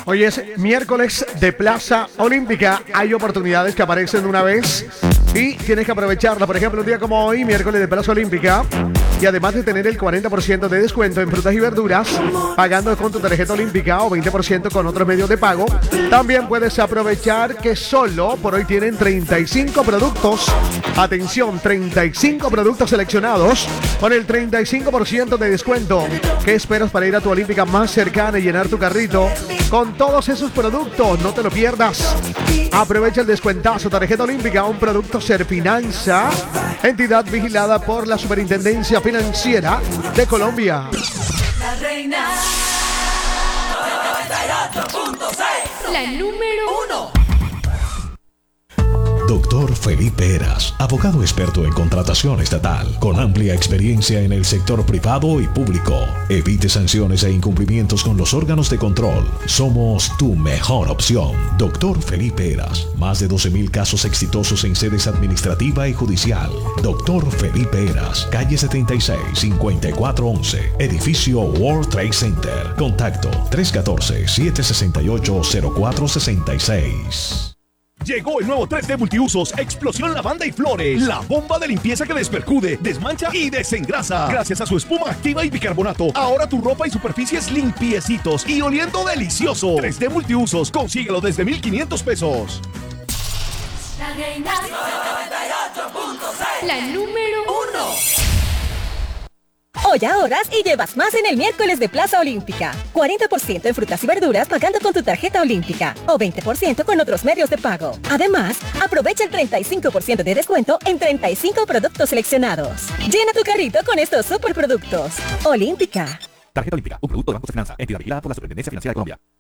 Hoy es miércoles de Plaza Olímpica. Hay oportunidades que aparecen una vez y tienes que aprovecharla. Por ejemplo, un día como hoy, miércoles de Plaza Olímpica. Y además de tener el 40% de descuento en frutas y verduras, pagando con tu tarjeta olímpica o 20% con otros medios de pago, también puedes aprovechar que solo por hoy tienen 35 productos. Atención, 35 productos seleccionados con el 35% de descuento. ¿Qué esperas para ir a tu olímpica más cercana y llenar tu carrito con todos esos productos? No te lo pierdas. Aprovecha el descuentazo. Tarjeta olímpica, un producto Serfinanza, entidad vigilada por la Superintendencia Financiera de Colombia. La reina 98.6, la número 1. Doctor Felipe Heras, abogado experto en contratación estatal, con amplia experiencia en el sector privado y público. Evite sanciones e incumplimientos con los órganos de control. Somos tu mejor opción. Doctor Felipe Heras, más de 12,000 casos exitosos en sedes administrativa y judicial. Doctor Felipe Heras, calle 76, 5411, edificio World Trade Center. Contacto 314-768-0466. Llegó el nuevo 3D Multiusos, Explosión Lavanda y Flores. La bomba de limpieza que despercude, desmancha y desengrasa. Gracias a su espuma activa y bicarbonato, ahora tu ropa y superficies limpiecitos y oliendo delicioso. 3D Multiusos, consíguelo desde 1,500 pesos. La reina 98.6, la número 1. Hoy ahorras y llevas más en el miércoles de Plaza Olímpica. 40% en frutas y verduras pagando con tu tarjeta olímpica o 20% con otros medios de pago. Además, aprovecha el 35% de descuento en 35 productos seleccionados. Llena tu carrito con estos superproductos. Olímpica. Tarjeta Olímpica, un producto de Banco de Finanza, entidad vigilada por la Superintendencia Financiera de Colombia.